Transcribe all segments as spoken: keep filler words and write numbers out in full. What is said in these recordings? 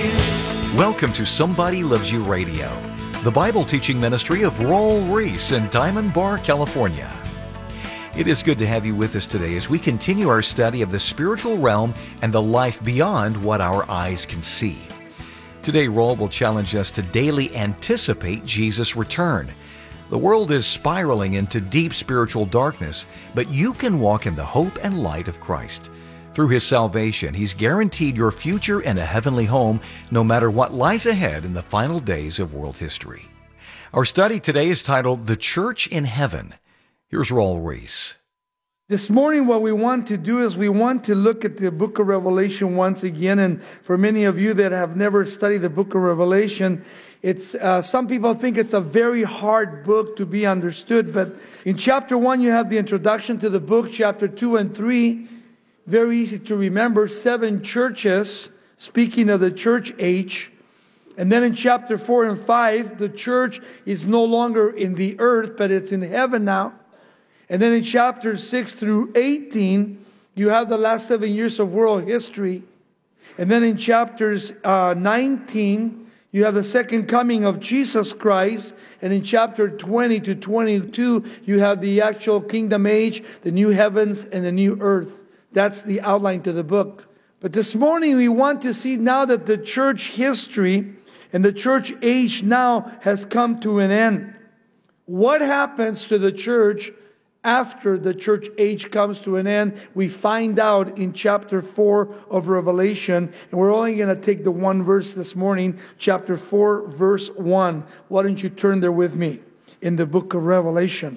Welcome to Somebody Loves You Radio, the Bible teaching ministry of Raul Ries in Diamond Bar, California. It is good to have you with us today as we continue our study of the spiritual realm and the life beyond what our eyes can see. Today, Raul will challenge us to daily anticipate Jesus' return. The world is spiraling into deep spiritual darkness, but you can walk in the hope and light of Christ. Through His salvation, He's guaranteed your future and a heavenly home, no matter what lies ahead in the final days of world history. Our study today is titled, The Church in Heaven. Here's Raul Ries. This morning, what we want to do is we want to look at the book of Revelation once again. And for many of you that have never studied the book of Revelation, it's uh, some people think it's a very hard book to be understood. But in chapter one, you have the introduction to the book. Chapter two and three, very easy to remember, seven churches, speaking of the church age. And then in chapter four and five, the church is no longer in the earth, but it's in heaven now. And then in chapters six through eighteen, you have the last seven years of world history. And then in chapters uh, nineteen, you have the second coming of Jesus Christ. And in chapter twenty to twenty-two, you have the actual kingdom age, the new heavens and the new earth. That's the outline to the book. But this morning we want to see now that the church history and the church age now has come to an end. What happens to the church after the church age comes to an end? We find out in chapter four of Revelation. And we're only going to take the one verse this morning, chapter four, verse one. Why don't you turn there with me in the book of Revelation?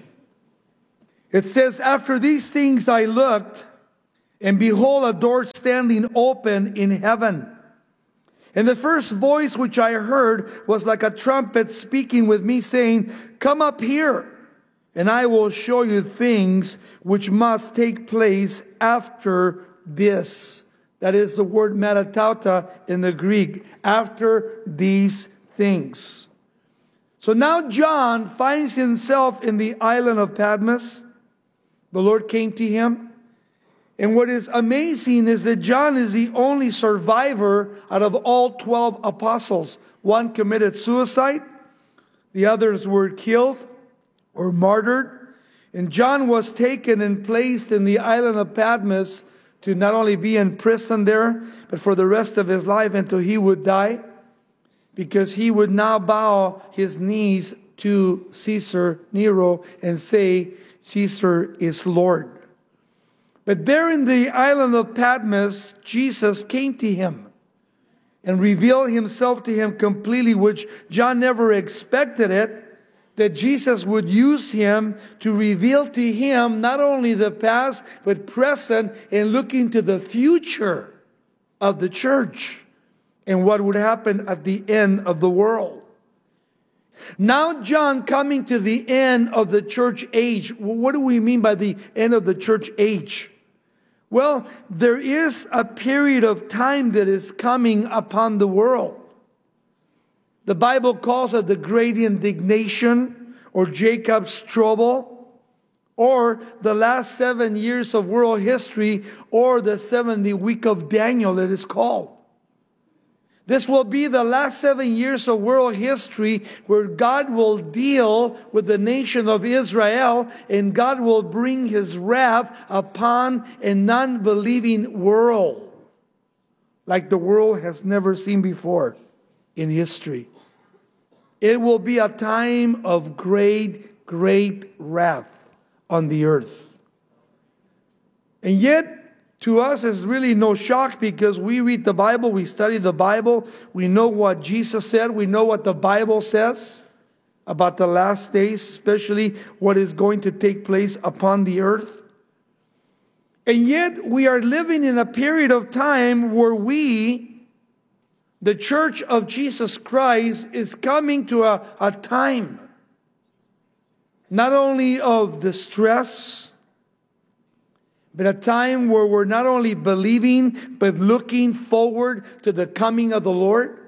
It says, "After these things I looked, and behold, a door standing open in heaven. And the first voice which I heard was like a trumpet speaking with me, saying, Come up here, and I will show you things which must take place after this." That is the word metatauta in the Greek. After these things. So now John finds himself in the island of Patmos. The Lord came to him. And what is amazing is that John is the only survivor out of all twelve apostles. One committed suicide. The others were killed or martyred. And John was taken and placed in the island of Patmos to not only be in prison there, but for the rest of his life until he would die. Because he would now bow his knees to Caesar Nero and say, Caesar is Lord. But there in the island of Patmos, Jesus came to him and revealed himself to him completely, which John never expected it, that Jesus would use him to reveal to him not only the past, but present, and looking to the future of the church and what would happen at the end of the world. Now John coming to the end of the church age. What do we mean by the end of the church age? Well, there is a period of time that is coming upon the world. The Bible calls it the great indignation or Jacob's trouble or the last seven years of world history or the seventy week of Daniel it is called. This will be the last seven years of world history where God will deal with the nation of Israel and God will bring His wrath upon a non-believing world like the world has never seen before in history. It will be a time of great, great wrath on the earth. And yet, to us, it's really no shock because we read the Bible, we study the Bible, we know what Jesus said, we know what the Bible says about the last days, especially what is going to take place upon the earth. And yet, we are living in a period of time where we, the Church of Jesus Christ, is coming to a, a time not only of distress, but a time where we're not only believing, but looking forward to the coming of the Lord.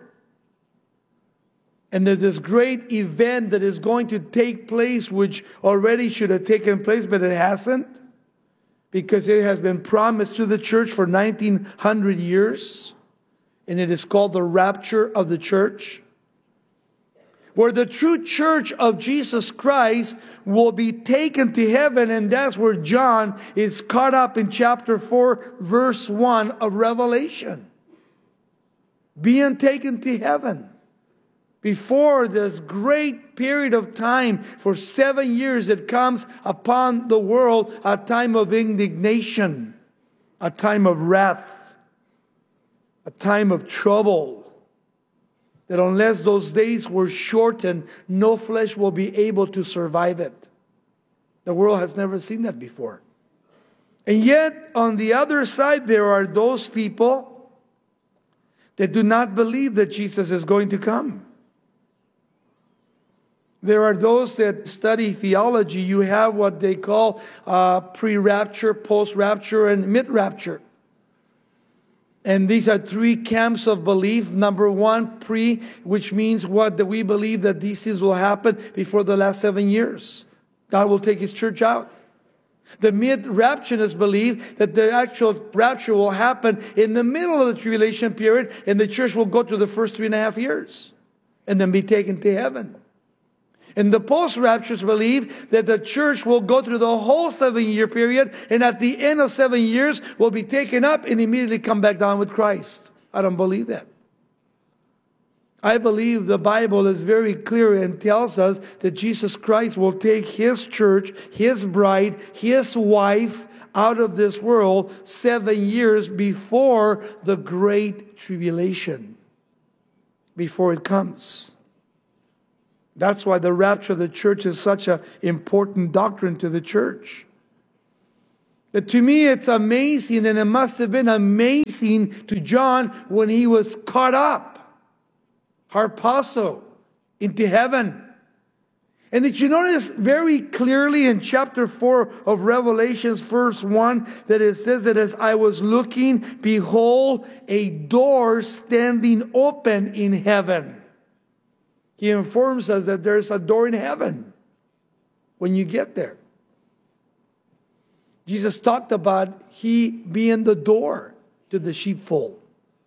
And there's this great event that is going to take place, which already should have taken place, but it hasn't. Because it has been promised to the church for nineteen hundred years. and it is called the rapture of the church, where the true church of Jesus Christ will be taken to heaven, and that's where John is caught up in chapter four, verse one of Revelation. Being taken to heaven before this great period of time for seven years that comes upon the world, a time of indignation, a time of wrath, a time of trouble. That unless those days were shortened, no flesh will be able to survive it. The world has never seen that before. And yet, on the other side, there are those people that do not believe that Jesus is going to come. There are those that study theology. You have what they call uh, pre-rapture, post-rapture, and mid-rapture. And these are three camps of belief. Number one, pre, which means what? That we believe that these things will happen before the last seven years. God will take His church out. The mid-rapturists believe that the actual rapture will happen in the middle of the tribulation period, and the church will go through the first three and a half years and then be taken to heaven. And the post-rapturists believe that the church will go through the whole seven-year period, and at the end of seven years will be taken up and immediately come back down with Christ. I don't believe that. I believe the Bible is very clear and tells us that Jesus Christ will take His church, His bride, His wife out of this world seven years before the great tribulation, before it comes. That's why the rapture of the church is such an important doctrine to the church. But to me, it's amazing, and it must have been amazing to John when he was caught up, harpazo, into heaven. And did you notice very clearly in chapter four of Revelations, verse one, that it says that as I was looking, behold, a door standing open in heaven. He informs us that there's a door in heaven when you get there. Jesus talked about He being the door to the sheepfold.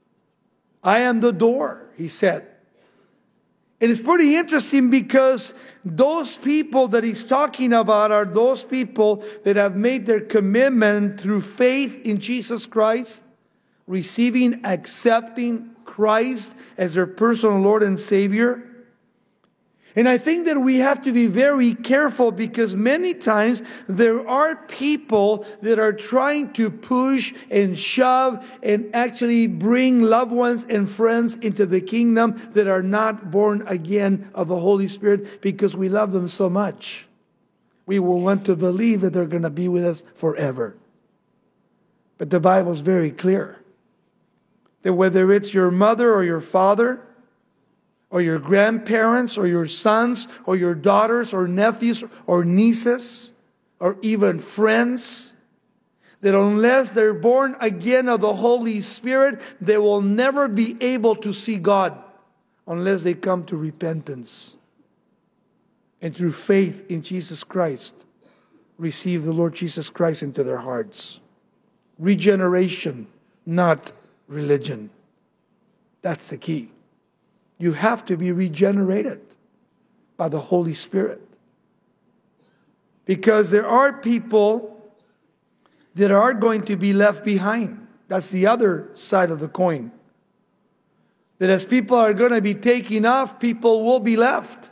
I am the door, He said. And it's pretty interesting because those people that He's talking about are those people that have made their commitment through faith in Jesus Christ, receiving, accepting Christ as their personal Lord and Savior. And I think that we have to be very careful because many times there are people that are trying to push and shove and actually bring loved ones and friends into the kingdom that are not born again of the Holy Spirit because we love them so much. We will want to believe that they're going to be with us forever. But the Bible is very clear that whether it's your mother or your father, or your grandparents, or your sons, or your daughters, or nephews, or nieces, or even friends, that unless they're born again of the Holy Spirit, they will never be able to see God unless they come to repentance. And through faith in Jesus Christ, receive the Lord Jesus Christ into their hearts. Regeneration, not religion. That's the key. You have to be regenerated by the Holy Spirit. Because there are people that are going to be left behind. That's the other side of the coin. That as people are going to be taken off, people will be left.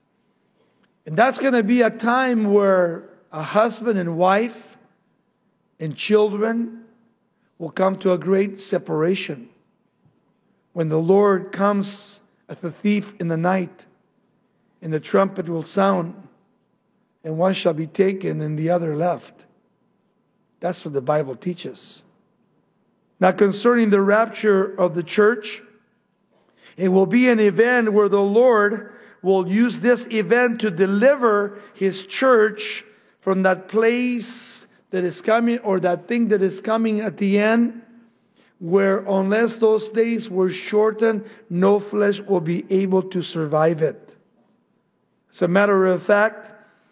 And that's going to be a time where a husband and wife and children will come to a great separation. When the Lord comes as a thief in the night, and the trumpet will sound, and one shall be taken and the other left. That's what the Bible teaches. Now, concerning the rapture of the church, it will be an event where the Lord will use this event to deliver His church from that place that is coming, or that thing that is coming at the end, where unless those days were shortened, no flesh will be able to survive it. As a matter of fact,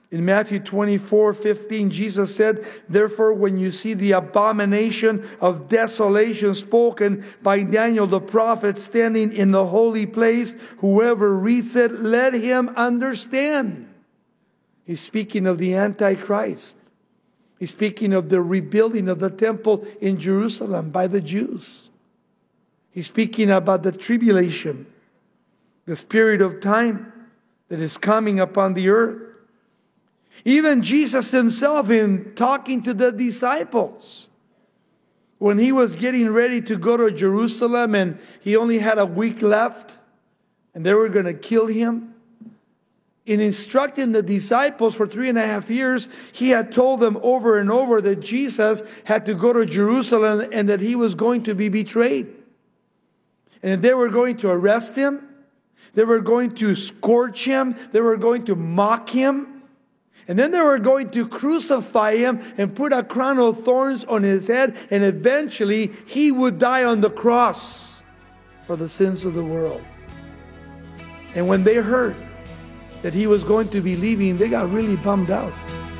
In Matthew twenty-four fifteen, Jesus said, therefore, when you see the abomination of desolation spoken by Daniel the prophet standing in the holy place, whoever reads it, let him understand. He's speaking of the Antichrist. He's speaking of the rebuilding of the temple in Jerusalem by the Jews. He's speaking about the tribulation, the period of time that is coming upon the earth. Even Jesus himself, in talking to the disciples, when he was getting ready to go to Jerusalem and he only had a week left and they were going to kill him, in instructing the disciples for three and a half years, he had told them over and over that Jesus had to go to Jerusalem and that he was going to be betrayed. And they were going to arrest him. They were going to scourge him. They were going to mock him. And then they were going to crucify him and put a crown of thorns on his head. And eventually he would die on the cross for the sins of the world. And when they heard that he was going to be leaving, they got really bummed out.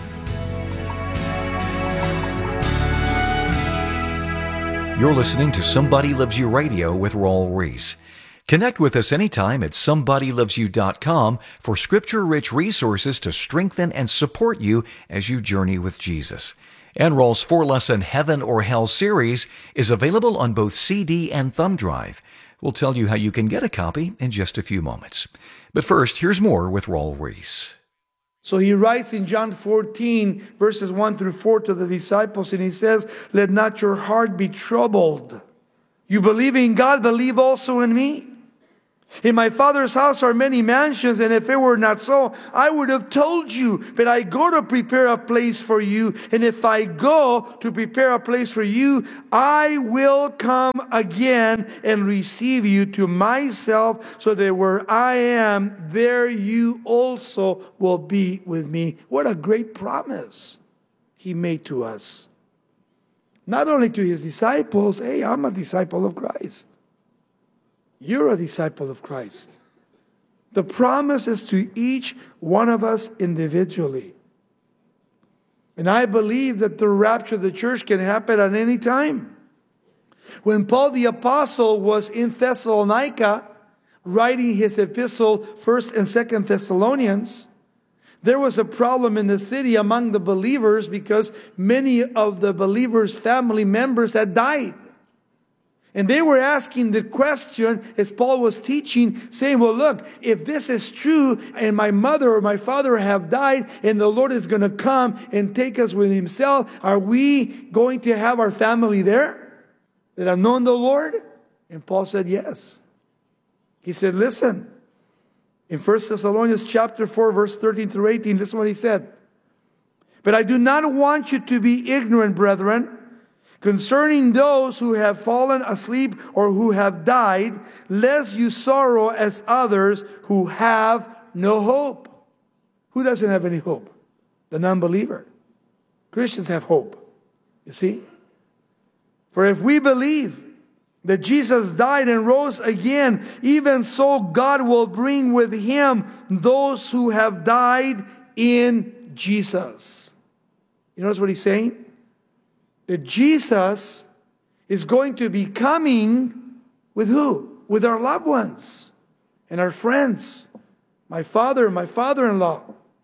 You're listening to Somebody Loves You Radio with Raul Ries. Connect with us anytime at somebody loves you dot com for scripture-rich resources to strengthen and support you as you journey with Jesus. And Raul's four-lesson Heaven or Hell series is available on both C D and thumb drive. We'll tell you how you can get a copy in just a few moments. But first, here's more with Raul Ries. So he writes in John fourteen, verses one through four to the disciples, and he says, let not your heart be troubled. You believe in God, believe also in me. In my Father's house are many mansions, and if it were not so, I would have told you. But I go to prepare a place for you. And if I go to prepare a place for you, I will come again and receive you to myself, so that where I am, there you also will be with me. What a great promise he made to us. Not only to his disciples, hey, I'm a disciple of Christ. You're a disciple of Christ. The promise is to each one of us individually. And I believe that the rapture of the church can happen at any time. When Paul the Apostle was in Thessalonica, writing his epistle, First and Second Thessalonians, there was a problem in the city among the believers because many of the believers' family members had died. And they were asking the question, as Paul was teaching, saying, well, look, if this is true and my mother or my father have died and the Lord is going to come and take us with himself, are we going to have our family there that have known the Lord? And Paul said, yes. He said, listen, in First Thessalonians chapter four, verse thirteen through eighteen, listen what he said. But I do not want you to be ignorant, brethren, concerning those who have fallen asleep or who have died, lest you sorrow as others who have no hope. Who doesn't have any hope? The non-believer. Christians have hope. You see? For if we believe that Jesus died and rose again, even so God will bring with him those who have died in Jesus. You notice what he's saying? That Jesus is going to be coming with who? With our loved ones and our friends. My father, my father-in-law,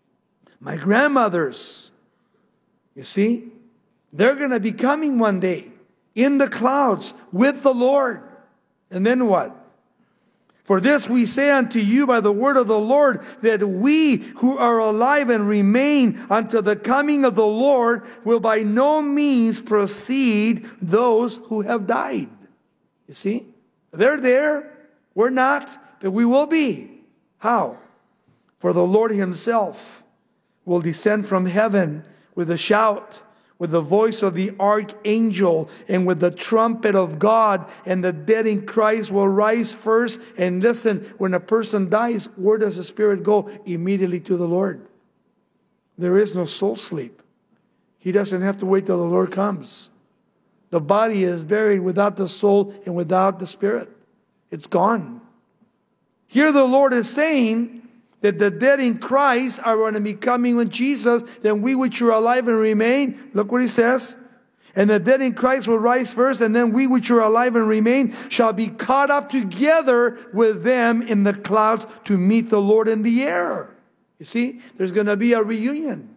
my grandmothers. You see? They're going to be coming one day in the clouds with the Lord. And then what? For this we say unto you by the word of the Lord, that we who are alive and remain unto the coming of the Lord will by no means precede those who have died. You see? They're there. We're not, but we will be. How? For the Lord himself will descend from heaven with a shout, with the voice of the archangel, and with the trumpet of God, and the dead in Christ will rise first. And listen, when a person dies, where does the spirit go? Immediately to the Lord. There is no soul sleep. He doesn't have to wait till the Lord comes. The body is buried without the soul and without the spirit. It's gone. Here the Lord is saying that the dead in Christ are going to be coming with Jesus, then we which are alive and remain, look what he says, and the dead in Christ will rise first, and then we which are alive and remain shall be caught up together with them in the clouds to meet the Lord in the air. You see, there's going to be a reunion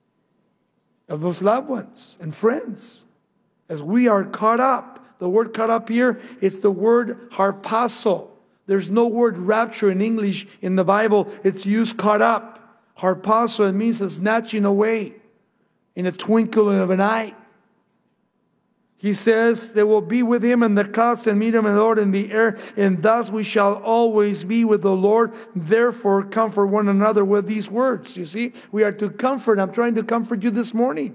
of those loved ones and friends as we are caught up. The word caught up here, it's the word harpazo. There's no word rapture in English in the Bible. It's used caught up. Harpazo, it means a snatching away in a twinkling of an eye. He says, they will be with him in the clouds and meet him in the Lord in the air, and thus we shall always be with the Lord. Therefore, comfort one another with these words. You see, we are to comfort. I'm trying to comfort you this morning.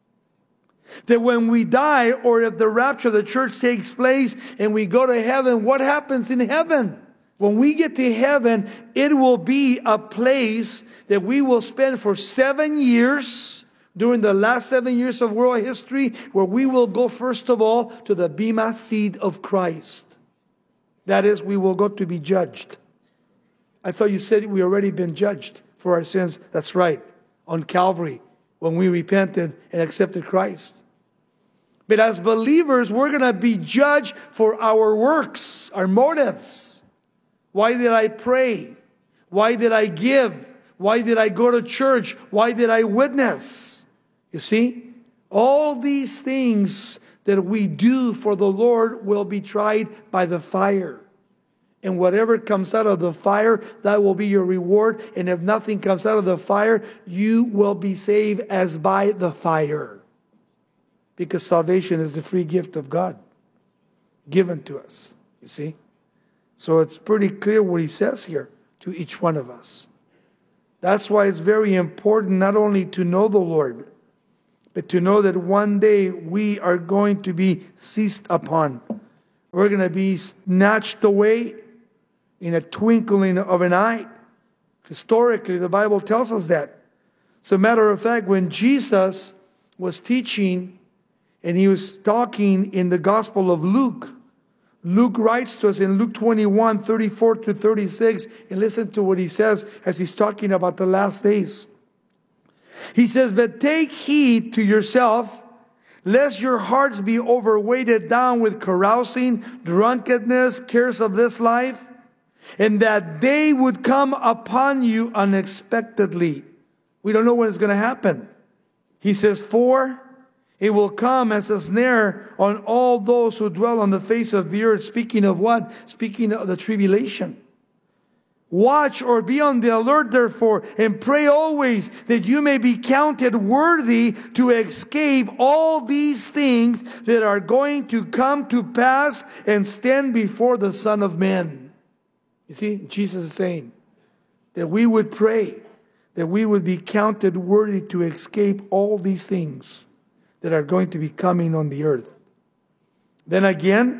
That when we die, or if the rapture of the church takes place and we go to heaven, what happens in heaven? When we get to heaven, it will be a place that we will spend for seven years during the last seven years of world history, where we will go first of all to the Bema seat of Christ. That is, we will go to be judged. I thought you said we already been judged for our sins. That's right, on Calvary, when we repented and accepted Christ. But as believers, we're going to be judged for our works, our motives. Why did I pray? Why did I give? Why did I go to church? Why did I witness? You see, all these things that we do for the Lord will be tried by the fire. And whatever comes out of the fire, that will be your reward. And if nothing comes out of the fire, you will be saved as by the fire. Because salvation is the free gift of God given to us, you see. So it's pretty clear what he says here to each one of us. That's why it's very important not only to know the Lord, but to know that one day we are going to be seized upon. We're going to be snatched away in a twinkling of an eye. Historically, the Bible tells us that. As a matter of fact, when Jesus was teaching and he was talking in the Gospel of Luke, Luke writes to us in Luke twenty-one, thirty-four to thirty-six, and listen to what he says as he's talking about the last days. He says, but take heed to yourself, lest your hearts be overweighted down with carousing, drunkenness, cares of this life, and that day would come upon you unexpectedly. We don't know when it's going to happen. He says, for it will come as a snare on all those who dwell on the face of the earth. Speaking of what? Speaking of the tribulation. Watch or be on the alert, therefore, and pray always that you may be counted worthy to escape all these things that are going to come to pass and stand before the Son of Man. You see, Jesus is saying that we would pray, that we would be counted worthy to escape all these things that are going to be coming on the earth. Then again,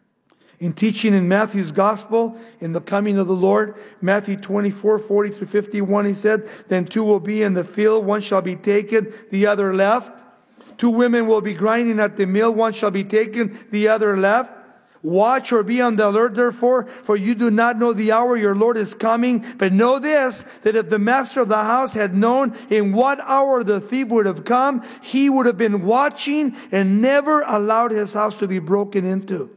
in teaching in Matthew's Gospel, in the coming of the Lord, Matthew twenty-four, forty through fifty-one, he said, then two will be in the field, one shall be taken, the other left. Two women will be grinding at the mill, one shall be taken, the other left. Watch or be on the alert, therefore, for you do not know the hour your Lord is coming. But know this, that if the master of the house had known in what hour the thief would have come, he would have been watching and never allowed his house to be broken into.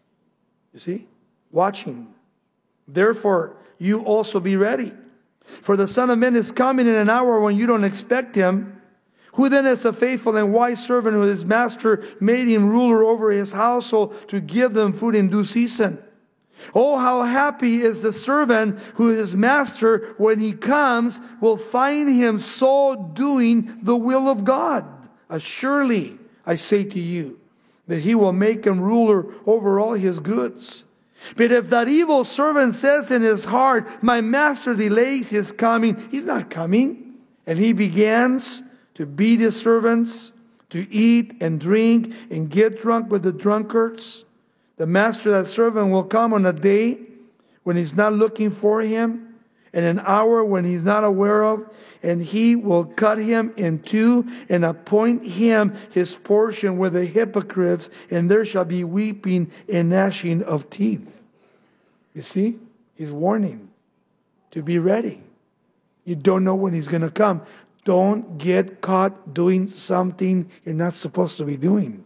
You see? Watching. Therefore, you also be ready. For the Son of Man is coming in an hour when you don't expect him. Who then is a faithful and wise servant who his master made him ruler over his household to give them food in due season? Oh, how happy is the servant who his master, when he comes, will find him so doing the will of God. Surely, I say to you, that he will make him ruler over all his goods. But if that evil servant says in his heart, my master delays his coming, he's not coming. And he begins to beat his servants, to eat and drink and get drunk with the drunkards. The master of that servant will come on a day when he's not looking for him, and an hour when he's not aware of, and he will cut him in two and appoint him his portion with the hypocrites, and there shall be weeping and gnashing of teeth. You see, he's warning to be ready. You don't know when He's going to come. Don't get caught doing something you're not supposed to be doing.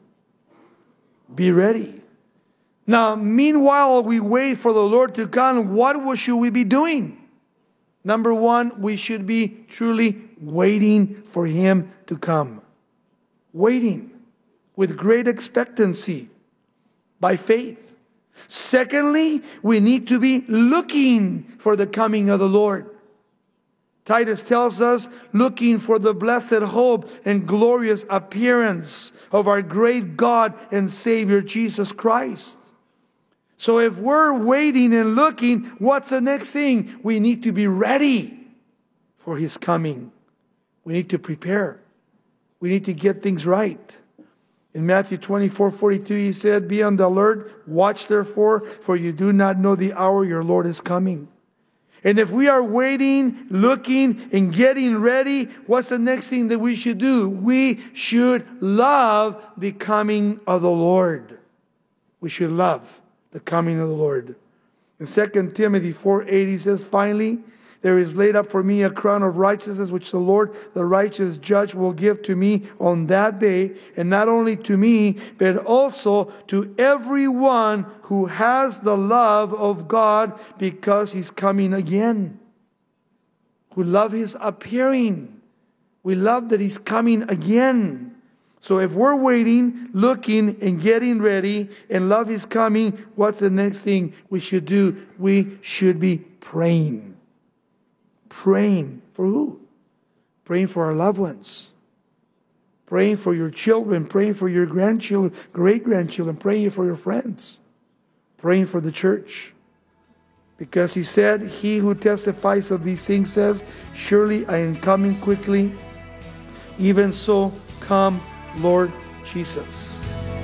Be ready. Now, meanwhile, we wait for the Lord to come. What should we be doing? Number one, we should be truly waiting for Him to come. Waiting with great expectancy by faith. Secondly, we need to be looking for the coming of the Lord. Titus tells us, looking for the blessed hope and glorious appearance of our great God and Savior Jesus Christ. So if we're waiting and looking, what's the next thing? We need to be ready for His coming. We need to prepare. We need to get things right. In Matthew twenty-four forty-two, He said, be on the alert, watch therefore, for you do not know the hour your Lord is coming. And if we are waiting, looking, and getting ready, what's the next thing that we should do? We should love the coming of the Lord. We should love the coming of the Lord. In Second Timothy four eight, he says, finally, there is laid up for me a crown of righteousness, which the Lord, the righteous judge, will give to me on that day, and not only to me, but also to everyone who has the love of God, because He's coming again. Who love His appearing. We love that He's coming again. So if we're waiting, looking, and getting ready, and love is coming, what's the next thing we should do? We should be praying. Praying for who? Praying for our loved ones. Praying for your children. Praying for your grandchildren, great-grandchildren. Praying for your friends. Praying for the church. Because He said, He who testifies of these things says, surely I am coming quickly. Even so, come, Lord Jesus.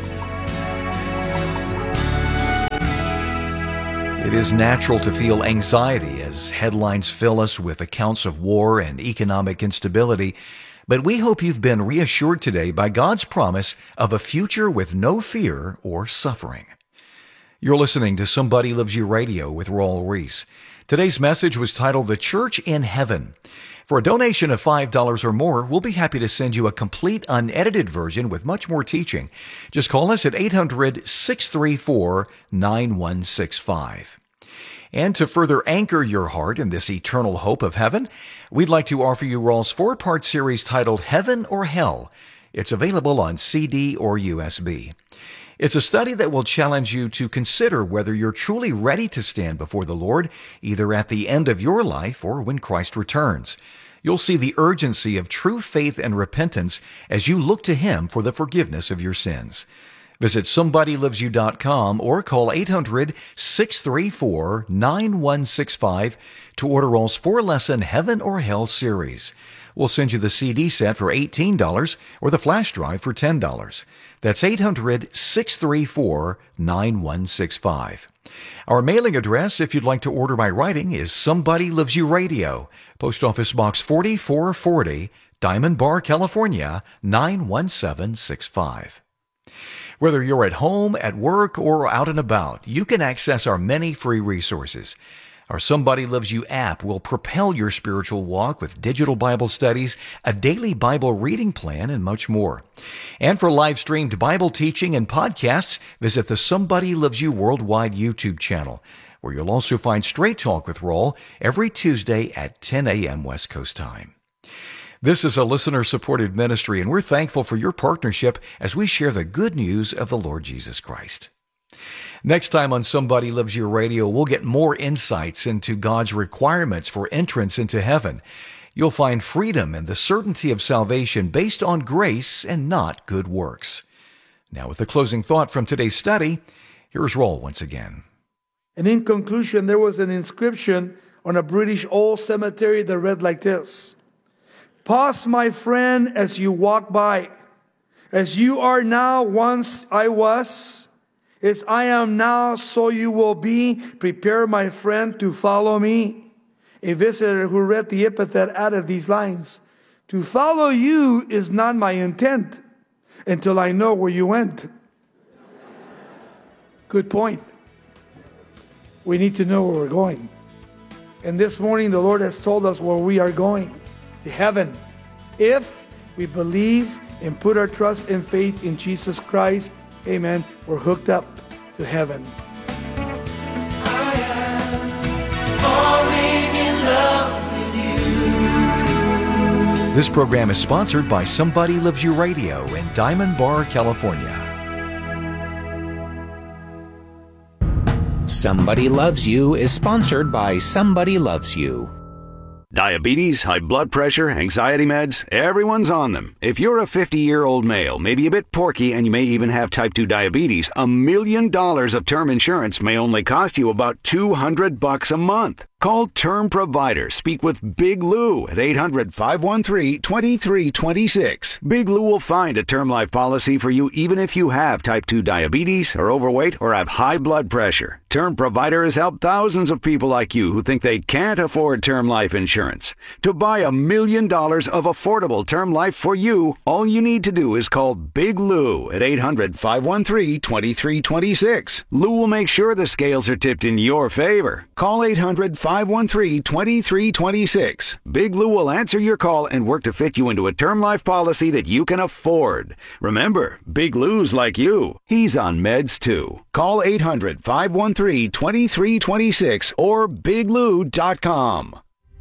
It is natural to feel anxiety as headlines fill us with accounts of war and economic instability, but we hope you've been reassured today by God's promise of a future with no fear or suffering. You're listening to Somebody Loves You Radio with Raul Ries. Today's message was titled The Church in Heaven. For a donation of five dollars or more, we'll be happy to send you a complete unedited version with much more teaching. Just call us at eight hundred, six three four, nine one six five. And to further anchor your heart in this eternal hope of heaven, we'd like to offer you Raul's four-part series titled Heaven or Hell. It's available on C D or U S B. It's a study that will challenge you to consider whether you're truly ready to stand before the Lord, either at the end of your life or when Christ returns. You'll see the urgency of true faith and repentance as you look to Him for the forgiveness of your sins. Visit somebody loves you dot com or call eight hundred, six three four, nine one six five to order Raul's four-lesson Heaven or Hell series. We'll send you the C D set for eighteen dollars or the flash drive for ten dollars. That's eight hundred, six three four, nine one six five. Our mailing address, if you'd like to order by writing, is Somebody Loves You Radio, Post Office Box forty-four forty, Diamond Bar, California, nine one seven six five. Whether you're at home, at work, or out and about, you can access our many free resources. Our Somebody Loves You app will propel your spiritual walk with digital Bible studies, a daily Bible reading plan, and much more. And for live-streamed Bible teaching and podcasts, visit the Somebody Loves You Worldwide YouTube channel, where you'll also find Straight Talk with Raul every Tuesday at ten a.m. West Coast time. This is a listener-supported ministry, and we're thankful for your partnership as we share the good news of the Lord Jesus Christ. Next time on Somebody Loves You Radio, we'll get more insights into God's requirements for entrance into heaven. You'll find freedom and the certainty of salvation based on grace and not good works. Now, with the closing thought from today's study, here's Raul once again. And in conclusion, there was an inscription on a British old cemetery that read like this: "Pause, my friend, as you walk by. As you are now, once I was. As I am now, so you will be. Prepare, my friend, to follow me." A visitor who read the epitaph added these lines: "To follow you is not my intent until I know where you went." Good point. We need to know where we're going. And this morning, the Lord has told us where we are going, to heaven, if we believe and put our trust and faith in Jesus Christ. Amen. We're hooked up to heaven. I am falling in love with you. This program is sponsored by Somebody Loves You Radio in Diamond Bar, California. Somebody Loves You is sponsored by Somebody Loves You. Diabetes, high blood pressure, anxiety meds, everyone's on them. If you're a fifty-year-old male, maybe a bit porky, and you may even have type two diabetes, a million dollars of term insurance may only cost you about two hundred bucks a month. Call Term Provider. Speak with Big Lou at eight hundred, five one three, two three two six. Big Lou will find a term life policy for you even if you have type two diabetes, are overweight, or have high blood pressure. Term Provider has helped thousands of people like you who think they can't afford term life insurance. To buy a million dollars of affordable term life for you, all you need to do is call Big Lou at eight hundred, five one three, two three two six. Lou will make sure the scales are tipped in your favor. Call eight hundred, five one three, two three two six. Big Lou will answer your call and work to fit you into a term life policy that you can afford. Remember, Big Lou's like you. He's on meds too. Call eight hundred, five one three, two three two six or big lou dot com.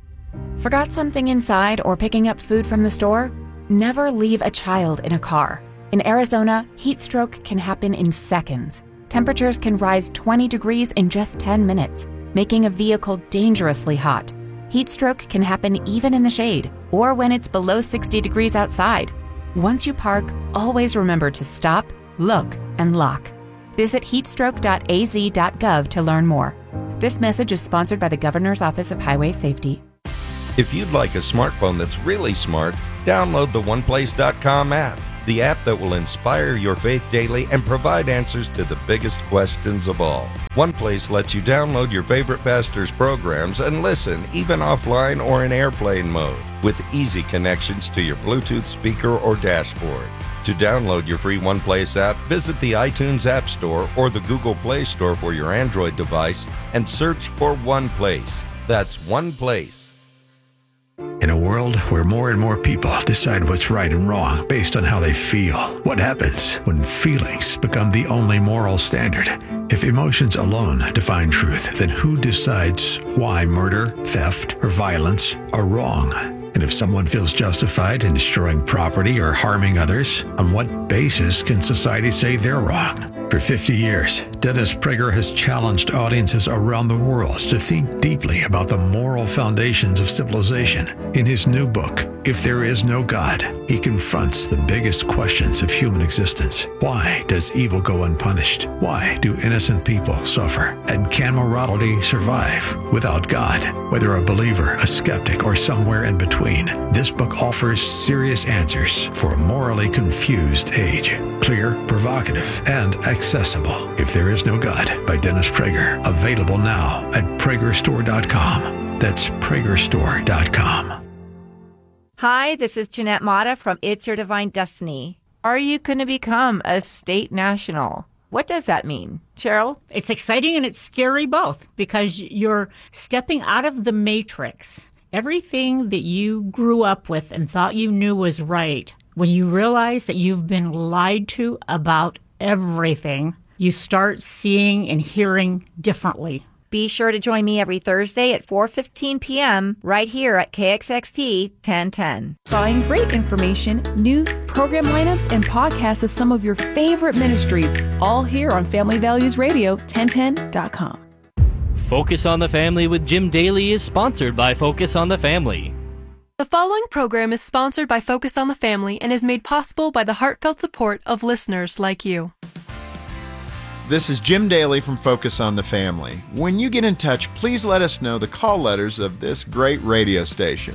Forgot something inside or picking up food from the store? Never leave a child in a car. In Arizona, heat stroke can happen in seconds. Temperatures can rise twenty degrees in just ten minutes, making a vehicle dangerously hot. Heat stroke can happen even in the shade or when it's below sixty degrees outside. Once you park, always remember to stop, look, and lock. Visit heat stroke dot a z dot gov to learn more. This message is sponsored by the Governor's Office of Highway Safety. If you'd like a smartphone that's really smart, download the one place dot com app, the app that will inspire your faith daily and provide answers to the biggest questions of all. OnePlace lets you download your favorite pastor's programs and listen, even offline or in airplane mode, with easy connections to your Bluetooth speaker or dashboard. To download your free OnePlace app, visit the iTunes App Store or the Google Play Store for your Android device and search for OnePlace. That's OnePlace. In a world where more and more people decide what's right and wrong based on how they feel, what happens when feelings become the only moral standard? If emotions alone define truth, then who decides why murder, theft, or violence are wrong? And if someone feels justified in destroying property or harming others, on what basis can society say they're wrong? For fifty years, Dennis Prager has challenged audiences around the world to think deeply about the moral foundations of civilization. In his new book, If There Is No God, he confronts the biggest questions of human existence. Why does evil go unpunished? Why do innocent people suffer? And can morality survive without God? Whether a believer, a skeptic, or somewhere in between, this book offers serious answers for a morally confused age. Clear, provocative, and accessible. If There Is No God by Dennis Prager. Available now at prager store dot com. That's prager store dot com. Hi, this is Jeanette Mata from It's Your Divine Destiny. Are you going to become a state national? What does that mean? Cheryl? It's exciting and it's scary both, because you're stepping out of the matrix. Everything that you grew up with and thought you knew was right, when you realize that you've been lied to about everything, you start seeing and hearing differently. Be sure to join me every Thursday at four fifteen p.m. right here at K X X T ten ten. Find great information, news, program lineups, and podcasts of some of your favorite ministries, all here on Family Values Radio, ten ten dot com. Focus on the Family with Jim Daly is sponsored by Focus on the Family. The following program is sponsored by Focus on the Family and is made possible by the heartfelt support of listeners like you. This is Jim Daly from Focus on the Family. When you get in touch, please let us know the call letters of this great radio station.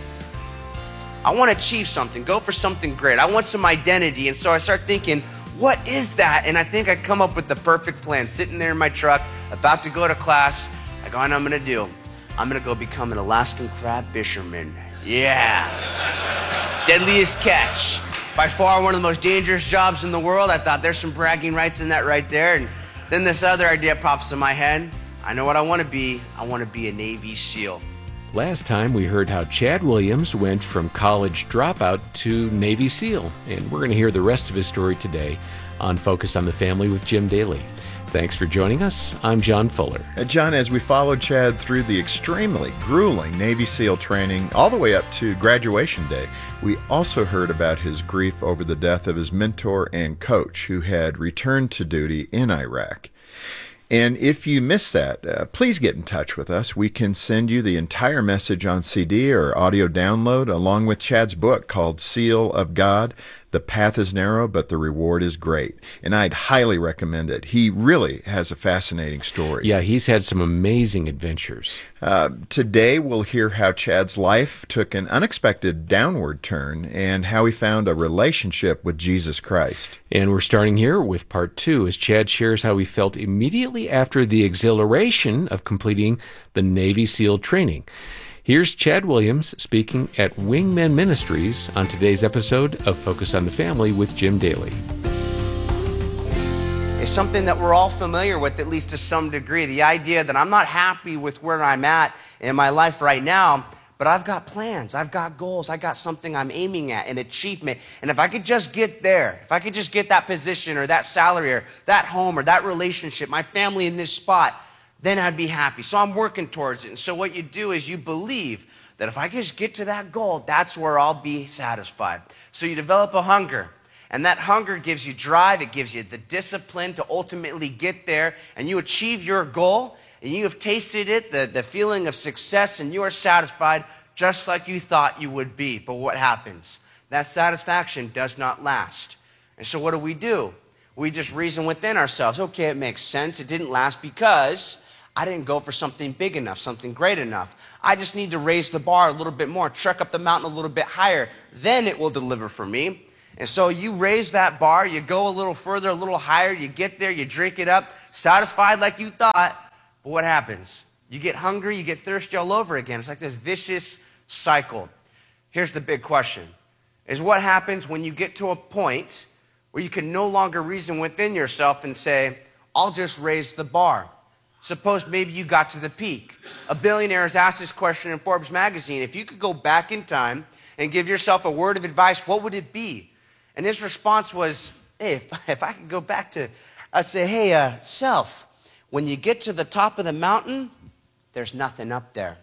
I want to achieve something, go for something great. I want some identity, and so I start thinking, what is that? And I think I come up with the perfect plan. Sitting there in my truck, about to go to class, I go, I know what I'm going to do. I'm going to go become an Alaskan crab fisherman. Yeah. Deadliest catch. By far one of the most dangerous jobs in the world. I thought there's some bragging rights in that right there. And then this other idea pops in my head. I know what I want to be. I want to be a Navy SEAL. Last time we heard how Chad Williams went from college dropout to Navy SEAL, and we're going to hear the rest of his story today on Focus on the Family with Jim Daly. Thanks for joining us. I'm John Fuller. Uh, John, as we followed Chad through the extremely grueling Navy SEAL training all the way up to graduation day, we also heard about his grief over the death of his mentor and coach who had returned to duty in Iraq. And if you missed that, uh, please get in touch with us. We can send you the entire message on C D or audio download, along with Chad's book called Seal of God. The path is narrow, but the reward is great. And I'd highly recommend it. He really has a fascinating story. Yeah, he's had some amazing adventures. Uh, today, we'll hear how Chad's life took an unexpected downward turn and how he found a relationship with Jesus Christ. And we're starting here with part two as Chad shares how he felt immediately after the exhilaration of completing the Navy SEAL training. Here's Chad Williams speaking at Wingmen Ministries on today's episode of Focus on the Family with Jim Daly. It's something that we're all familiar with, at least to some degree. The idea that I'm not happy with where I'm at in my life right now, but I've got plans, I've got goals, I got something I'm aiming at, an achievement. And if I could just get there, if I could just get that position or that salary or that home or that relationship, my family in this spot, then I'd be happy. So I'm working towards it. And so what you do is you believe that if I just get to that goal, that's where I'll be satisfied. So you develop a hunger. And that hunger gives you drive. It gives you the discipline to ultimately get there. And you achieve your goal. And you have tasted it, the, the feeling of success. And you are satisfied just like you thought you would be. But what happens? That satisfaction does not last. And so what do we do? We just reason within ourselves. Okay, it makes sense. It didn't last because I didn't go for something big enough, something great enough. I just need to raise the bar a little bit more, trek up the mountain a little bit higher. Then it will deliver for me. And so you raise that bar, you go a little further, a little higher, you get there, you drink it up, satisfied like you thought. But what happens? You get hungry, you get thirsty all over again. It's like this vicious cycle. Here's the big question, is what happens when you get to a point where you can no longer reason within yourself and say, I'll just raise the bar. Suppose maybe you got to the peak. A billionaire has asked this question in Forbes magazine. If you could go back in time and give yourself a word of advice, what would it be? And his response was, hey, if, if I could go back to, I'd say, hey, uh, self, when you get to the top of the mountain, there's nothing up there.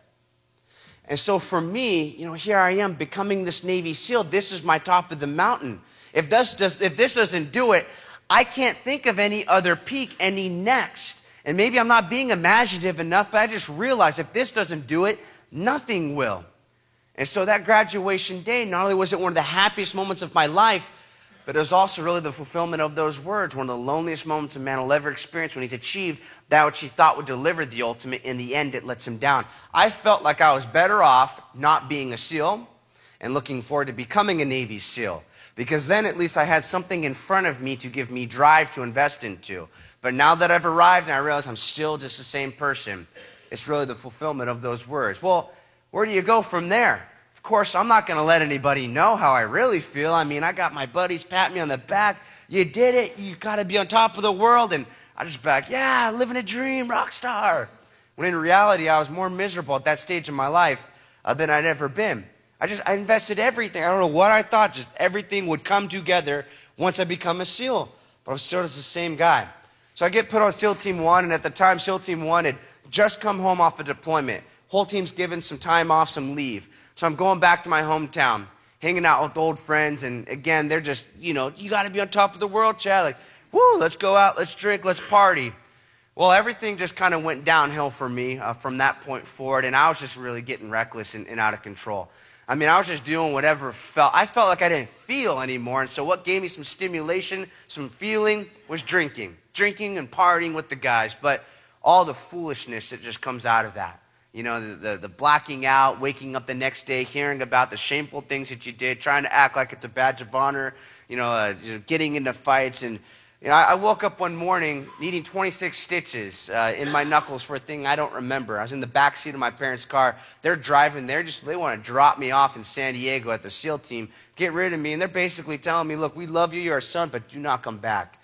And so for me, you know, here I am becoming this Navy SEAL. This is my top of the mountain. If this, does, if this doesn't do it, I can't think of any other peak, any next. And maybe I'm not being imaginative enough, but I just realized if this doesn't do it, nothing will. And so that graduation day, not only was it one of the happiest moments of my life, but it was also really the fulfillment of those words, one of the loneliest moments a man will ever experience when he's achieved that which he thought would deliver the ultimate. In the end, it lets him down. I felt like I was better off not being a SEAL and looking forward to becoming a Navy SEAL, because then at least I had something in front of me to give me drive to invest into. But now that I've arrived and I realize I'm still just the same person, it's really the fulfillment of those words. Well, where do you go from there? Of course, I'm not going to let anybody know how I really feel. I mean, I got my buddies pat me on the back. You did it. You got to be on top of the world. And I just back, yeah, living a dream, rock star. When in reality, I was more miserable at that stage of my life uh, than I'd ever been. I just, I invested everything. I don't know what I thought. Just everything would come together once I become a SEAL. But I'm still just the same guy. So I get put on SEAL Team one, and at the time, SEAL Team one had just come home off a deployment. Whole team's given some time off, some leave. So I'm going back to my hometown, hanging out with old friends, and again, they're just, you know, you got to be on top of the world, Chad. Like, woo, let's go out, let's drink, let's party. Well, everything just kind of went downhill for me uh, from that point forward, and I was just really getting reckless and, and out of control. I mean, I was just doing whatever felt. I felt like I didn't feel anymore, and so what gave me some stimulation, some feeling, was drinking. Drinking and partying with the guys, but all the foolishness that just comes out of that. You know, the, the, the blacking out, waking up the next day, hearing about the shameful things that you did, trying to act like it's a badge of honor, you know, uh, getting into fights. And you know, I, I woke up one morning needing twenty-six stitches uh, in my knuckles for a thing I don't remember. I was in the backseat of my parents' car. They're driving. They're just, they want to drop me off in San Diego at the SEAL team, get rid of me. And they're basically telling me, look, we love you, you're our son, but do not come back.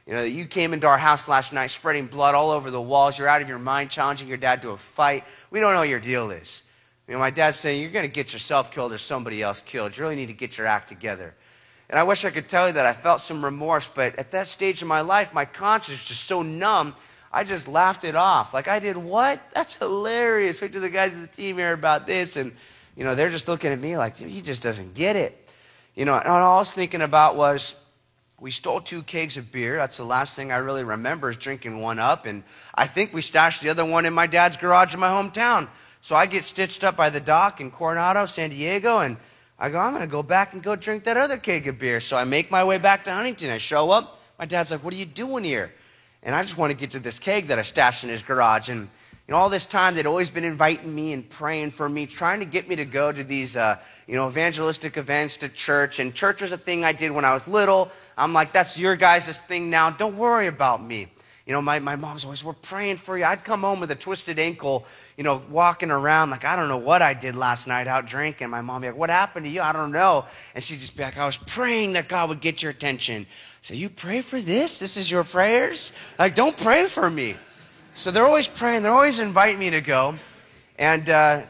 You know, that you came into our house last night spreading blood all over the walls. You're out of your mind, challenging your dad to a fight. We don't know what your deal is. You know, my dad's saying, you're going to get yourself killed or somebody else killed. You really need to get your act together. And I wish I could tell you that I felt some remorse, but at that stage of my life, my conscience was just so numb, I just laughed it off. Like, I did what? That's hilarious. Wait till the guys at the team hear about this. And, you know, they're just looking at me like, he just doesn't get it. You know, and all I was thinking about was, we stole two kegs of beer. That's the last thing I really remember is drinking one up. And I think we stashed the other one in my dad's garage in my hometown. So I get stitched up by the dock in Coronado, San Diego, and I go, I'm going to go back and go drink that other keg of beer. So I make my way back to Huntington. I show up. My dad's like, what are you doing here? And I just want to get to this keg that I stashed in his garage. And you know, all this time, they'd always been inviting me and praying for me, trying to get me to go to these, uh, you know, evangelistic events to church. And church was a thing I did when I was little. I'm like, that's your guys' thing now. Don't worry about me. You know, my, my mom's always, we're praying for you. I'd come home with a twisted ankle, you know, walking around like, I don't know what I did last night out drinking. My mom would be like, what happened to you? I don't know. And she'd just be like, I was praying that God would get your attention. So you pray for this? This is your prayers? Like, don't pray for me. So they're always praying. They're always inviting me to go. And uh,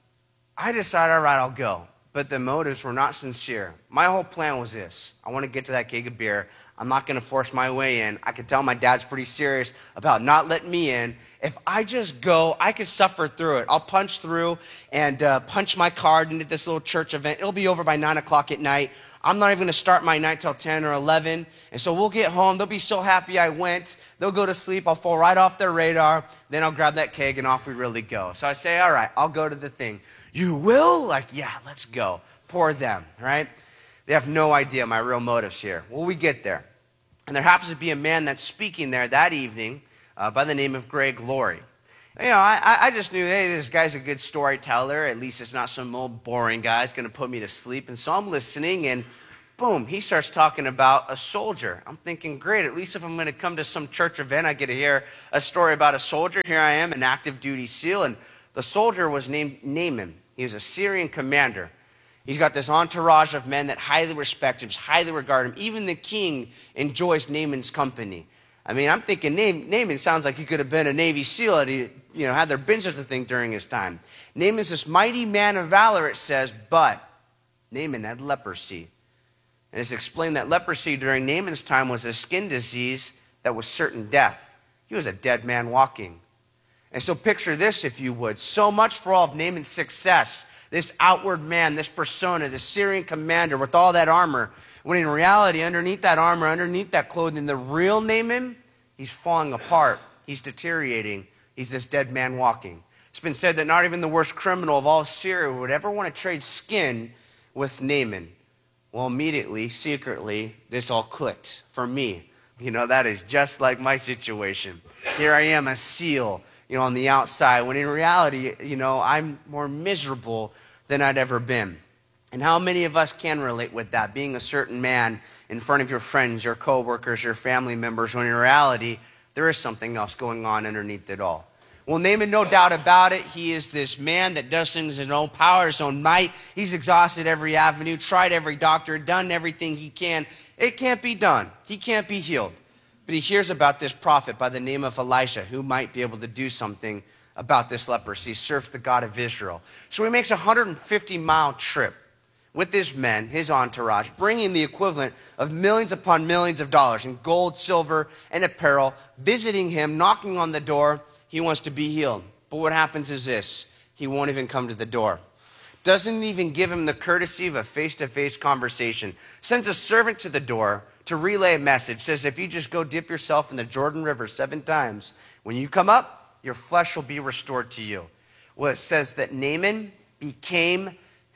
I decided, all right, I'll go. But the motives were not sincere. My whole plan was this. I want to get to that keg of beer. I'm not going to force my way in. I could tell my dad's pretty serious about not letting me in. If I just go, I could suffer through it. I'll punch through and uh, punch my card into this little church event. It'll be over by nine o'clock at night. I'm not even going to start my night till ten or eleven. And so we'll get home. They'll be so happy I went. They'll go to sleep. I'll fall right off their radar. Then I'll grab that keg and off we really go. So I say, all right, I'll go to the thing. You will? Like, yeah, let's go. Poor them, right? They have no idea my real motives here. Well, we get there. And there happens to be a man that's speaking there that evening uh, by the name of Greg Laurie. You know, I, I just knew, hey, this guy's a good storyteller. At least it's not some old boring guy that's going to put me to sleep. And so I'm listening, and boom, he starts talking about a soldier. I'm thinking, great, at least if I'm going to come to some church event, I get to hear a story about a soldier. Here I am, an active duty SEAL, and the soldier was named Naaman. He was a Syrian commander. He's got this entourage of men that highly respect him, highly regard him. Even the king enjoys Naaman's company. I mean, I'm thinking Naaman sounds like he could have been a Navy SEAL and he, you know, had their been such a thing during his time. Naaman's this mighty man of valor, it says, but Naaman had leprosy. And it's explained that leprosy during Naaman's time was a skin disease that was certain death. He was a dead man walking. And so picture this, if you would. So much for all of Naaman's success. This outward man, this persona, this Syrian commander with all that armor, when in reality, underneath that armor, underneath that clothing, the real Naaman, he's falling apart. He's deteriorating. He's this dead man walking. It's been said that not even the worst criminal of all of Syria would ever want to trade skin with Naaman. Well, immediately, secretly, this all clicked for me. You know, that is just like my situation. Here I am, a SEAL, you know, on the outside, when in reality, you know, I'm more miserable than I'd ever been. And how many of us can relate with that, being a certain man in front of your friends, your coworkers, your family members, when in reality, there is something else going on underneath it all. Well, Naaman, no doubt about it, he is this man that does things in his own power, his own might. He's exhausted every avenue, tried every doctor, done everything he can. It can't be done. He can't be healed. But he hears about this prophet by the name of Elisha who might be able to do something about this leprosy, serve the God of Israel. So he makes a one hundred fifty mile trip with his men, his entourage, bringing the equivalent of millions upon millions of dollars in gold, silver, and apparel, visiting him, knocking on the door. He wants to be healed. But what happens is this. He won't even come to the door. Doesn't even give him the courtesy of a face-to-face conversation. Sends a servant to the door to relay a message. Says, if you just go dip yourself in the Jordan River seven times, when you come up, your flesh will be restored to you. Well, it says that Naaman became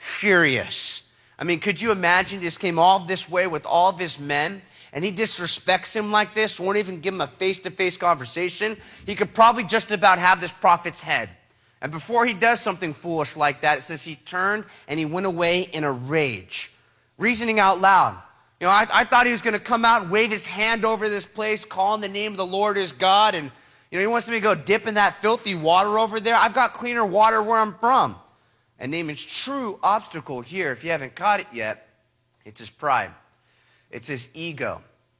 furious. I mean, could you imagine? He just came all this way with all of his men, and he disrespects him like this, won't even give him a face-to-face conversation. He could probably just about have this prophet's head. And before he does something foolish like that, it says he turned and he went away in a rage, reasoning out loud. You know, I, I thought he was going to come out and wave his hand over this place, calling the name of the Lord his God. And, you know, he wants me to go dip in that filthy water over there. I've got cleaner water where I'm from. And Naaman's true obstacle here, if you haven't caught it yet, it's his pride. It's his ego.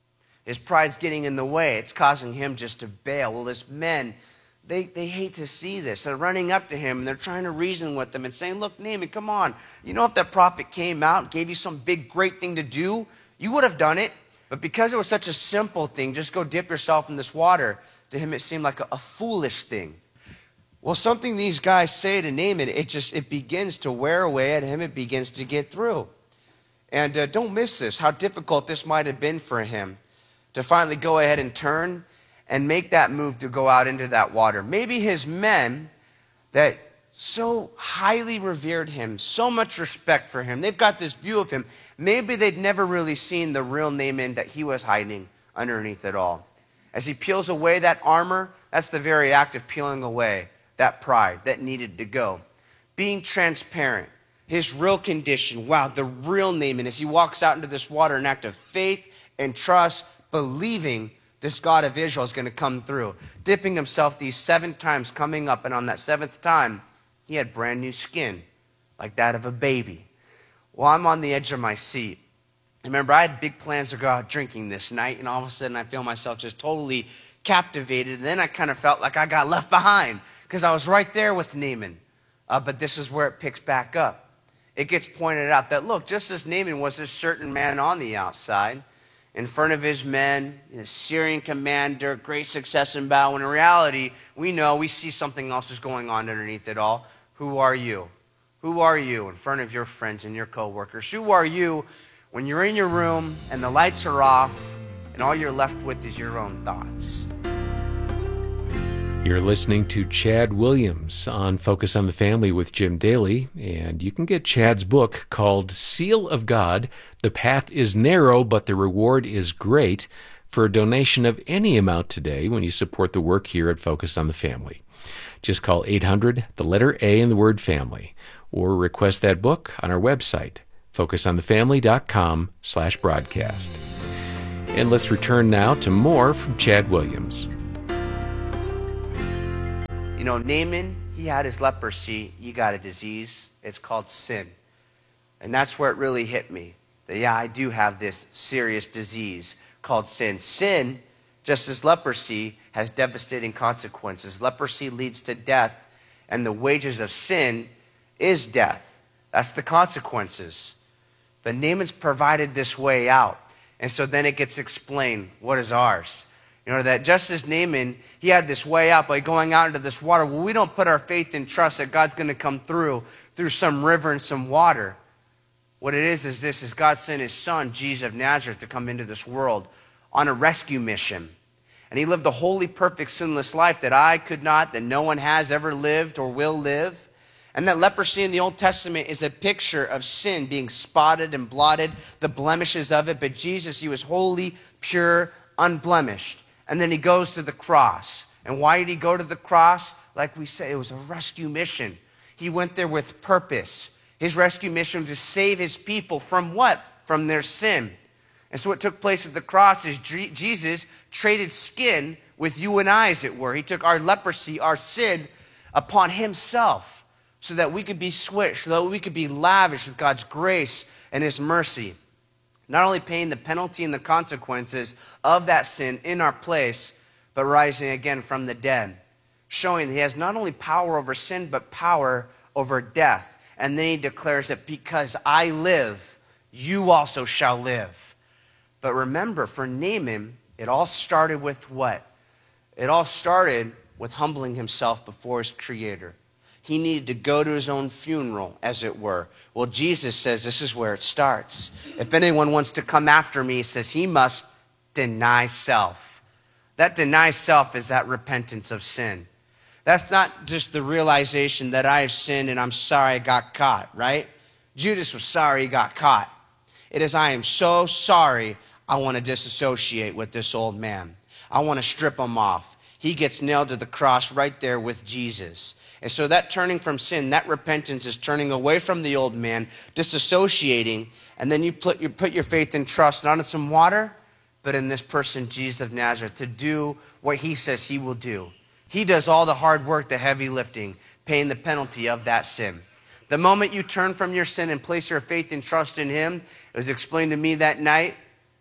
His pride's getting in the way. It's causing him just to bail. Well, his men, they, they hate to see this. They're running up to him, and they're trying to reason with him and saying, look, Naaman, come on. You know, if that prophet came out and gave you some big, great thing to do, you would have done it. But because it was such a simple thing, just go dip yourself in this water, to him it seemed like a, a foolish thing. Well, something these guys say to Naaman, it just, it begins to wear away at him. It begins to get through. And uh, don't miss this, how difficult this might have been for him to finally go ahead and turn and make that move to go out into that water. Maybe his men that so highly revered him, so much respect for him, they've got this view of him, maybe they'd never really seen the real Naaman that he was hiding underneath it all. As he peels away that armor, that's the very act of peeling away that pride that needed to go. Being transparent, his real condition, wow, the real Naaman, as he walks out into this water, an act of faith and trust, believing this God of Israel is going to come through. Dipping himself these seven times, coming up, and on that seventh time, he had brand new skin, like that of a baby. Well, I'm on the edge of my seat. Remember, I had big plans to go out drinking this night, and all of a sudden I feel myself just totally captivated, and then I kind of felt like I got left behind, because I was right there with Naaman. Uh, but this is where it picks back up. It gets pointed out that, look, just as Naaman was a certain man on the outside, in front of his men, a Syrian commander, great success in battle. When in reality, we know, we see something else is going on underneath it all. Who are you? Who are you in front of your friends and your coworkers? Who are you when you're in your room and the lights are off and all you're left with is your own thoughts? You're listening to Chad Williams on Focus on the Family with Jim Daly, and you can get Chad's book called Seal of God, The Path is Narrow, but the Reward is Great, for a donation of any amount today when you support the work here at Focus on the Family. Just call eight hundred, the letter A, and the word family, or request that book on our website, focus on the family dot com slash broadcast. And let's return now to more from Chad Williams. You know, Naaman, he had his leprosy. You got a disease. It's called sin. And that's where it really hit me. That, yeah, I do have this serious disease called sin. Sin, just as leprosy, has devastating consequences. Leprosy leads to death, and the wages of sin is death. That's the consequences. But Naaman's provided this way out. And so then it gets explained, what is ours? You know, that just as Naaman, he had this way out by going out into this water. Well, we don't put our faith and trust that God's going to come through, through some river and some water. What it is is this, is God sent his son, Jesus of Nazareth, to come into this world on a rescue mission. And he lived a holy, perfect, sinless life that I could not, that no one has ever lived or will live. And that leprosy in the Old Testament is a picture of sin being spotted and blotted, the blemishes of it. But Jesus, he was holy, pure, unblemished. And then he goes to the cross. And why did he go to the cross? Like we say, it was a rescue mission. He went there with purpose. His rescue mission was to save his people from what? From their sin. And so what took place at the cross is Jesus traded skin with you and I, as it were. He took our leprosy, our sin, upon himself so that we could be switched, so that we could be lavished with God's grace and his mercy. Not only paying the penalty and the consequences of that sin in our place, but rising again from the dead, showing that he has not only power over sin, but power over death. And then he declares that because I live, you also shall live. But remember, for Naaman, it all started with what? It all started with humbling himself before his Creator. He needed to go to his own funeral, as it were. Well, Jesus says this is where it starts. If anyone wants to come after me, he says he must deny self. That deny self is that repentance of sin. That's not just the realization that I have sinned and I'm sorry I got caught, right? Judas was sorry he got caught. It is, I am so sorry, I want to disassociate with this old man. I want to strip him off. He gets nailed to the cross right there with Jesus. And so that turning from sin, that repentance is turning away from the old man, disassociating, and then you put, you put your faith and trust not in some water, but in this person, Jesus of Nazareth, to do what he says he will do. He does all the hard work, the heavy lifting, paying the penalty of that sin. The moment you turn from your sin and place your faith and trust in him, it was explained to me that night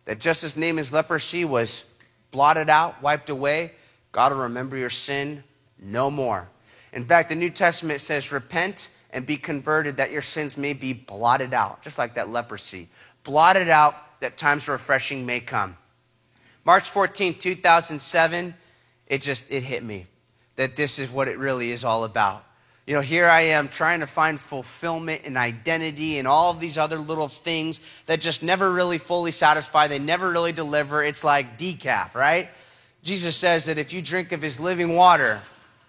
that just as Naaman's leprosy was blotted out, wiped away, God will remember your sin no more. In fact, the New Testament says, repent and be converted that your sins may be blotted out, just like that leprosy. Blotted out that times of refreshing may come. March fourteenth, two thousand seven, it just, it hit me that this is what it really is all about. You know, here I am trying to find fulfillment and identity and all of these other little things that just never really fully satisfy. They never really deliver. It's like decaf, right? Jesus says that if you drink of his living water,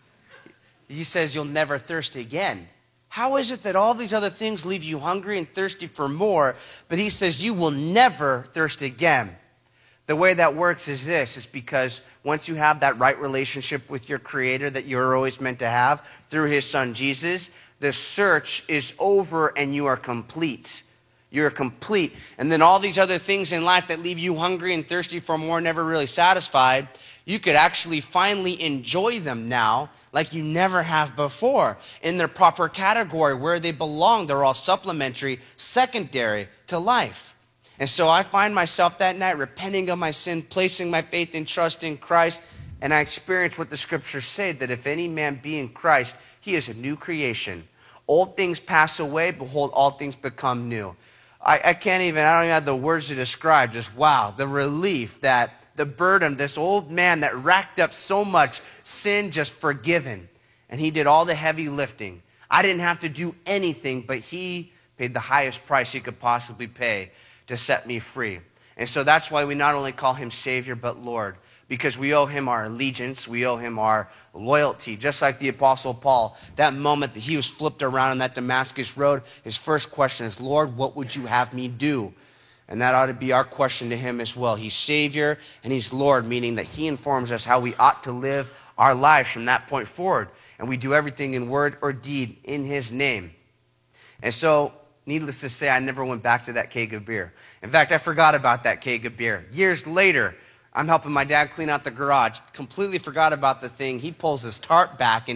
he says you'll never thirst again. How is it that all these other things leave you hungry and thirsty for more, but he says you will never thirst again? The way that works is this, is because once you have that right relationship with your Creator that you're always meant to have through his Son Jesus, the search is over and you are complete. You're complete. And then all these other things in life that leave you hungry and thirsty for more, never really satisfied, you could actually finally enjoy them now like you never have before in their proper category where they belong. They're all supplementary, secondary to life. And so I find myself that night repenting of my sin, placing my faith and trust in Christ, and I experience what the scriptures say, that if any man be in Christ, he is a new creation. Old things pass away, behold, all things become new. I, I can't even, I don't even have the words to describe, just wow, the relief that the burden, this old man that racked up so much sin, just forgiven. And he did all the heavy lifting. I didn't have to do anything, but he paid the highest price he could possibly pay to set me free. And so that's why we not only call him Savior, but Lord, because we owe him our allegiance, we owe him our loyalty. Just like the Apostle Paul, that moment that he was flipped around on that Damascus road, his first question is, Lord, what would you have me do? And that ought to be our question to him as well. He's Savior and he's Lord, meaning that he informs us how we ought to live our lives from that point forward. And we do everything in word or deed in his name. And so, needless to say, I never went back to that keg of beer. In fact, I forgot about that keg of beer. Years later, I'm helping my dad clean out the garage. Completely forgot about the thing. He pulls his tarp back and